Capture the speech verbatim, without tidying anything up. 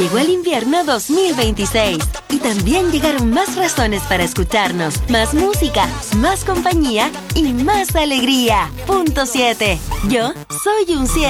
Llegó el invierno dos mil veintiséis y también llegaron más razones para escucharnos, más música, más compañía y más alegría. Punto siete. Yo soy un siete.